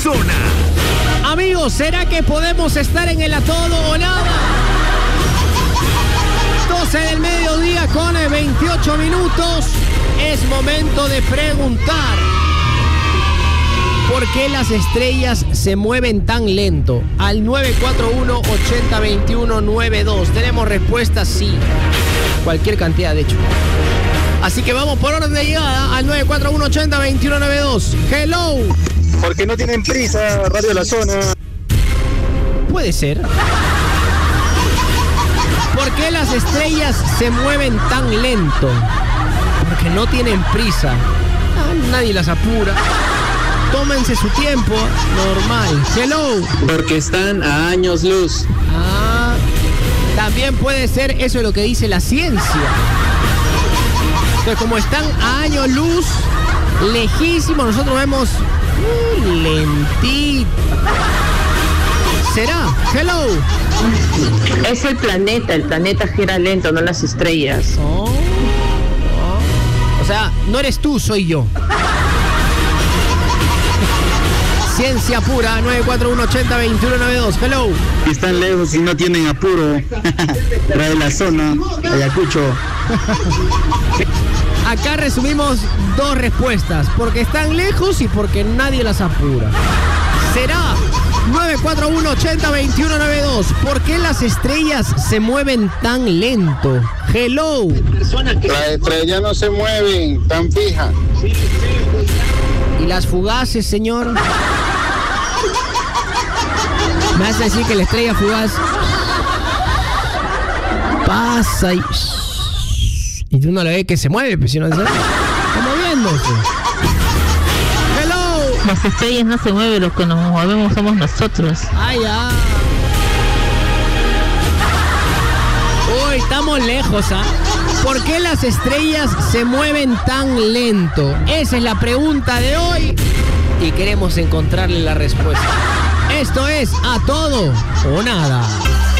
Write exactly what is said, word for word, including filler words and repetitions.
zona. Amigos, ¿será que podemos estar en el a todo o nada? doce del mediodía con veintiocho minutos. Es momento de preguntar: ¿por qué las estrellas se mueven tan lento? Al nueve cuatro uno, ochenta, veintiuno, noventa y dos. Tenemos respuestas, sí. Cualquier cantidad, de hecho. Así que vamos por orden de llegada al nueve cuatro uno, ochenta, veintiuno, noventa y dos. Hello. Porque no tienen prisa, Radio La Zona. Puede ser. ¿Por qué las estrellas se mueven tan lento? Porque no tienen prisa. Ah, nadie las apura. Tómense su tiempo, normal. Hello. Porque están a años luz. Ah, también puede ser, eso es lo que dice la ciencia. Entonces, como están a años luz, lejísimos, nosotros vemos uh, lentito. ¿Será? Hello. Es el planeta, el planeta gira lento, no las estrellas. Oh, oh. O sea, no eres tú, soy yo. Ciencia pura, nueve cuatro uno, ochenta, veintiuno, noventa y dos. Hello. Están lejos y no tienen apuro. Radio La Zona, Ayacucho. Acá resumimos dos respuestas: porque están lejos y porque nadie las apura. ¿Será? nueve cuatro uno, ochenta, veintiuno, noventa y dos. ¿Por qué las estrellas se mueven tan lento? Hello. Las estrellas no se mueven tan fijas. ¿Y las fugaces, señor? ¿Me vas a decir que la estrella fugaz pasa y... y tú no le ves que se mueve, pues si no se está moviéndose? Hello. Las estrellas no se mueven, los que nos movemos somos nosotros. Ay, ya. Uy, estamos lejos, ¿ah? ¿Por qué las estrellas se mueven tan lento? Esa es la pregunta de hoy y queremos encontrarle la respuesta. Esto es A Todo o Nada.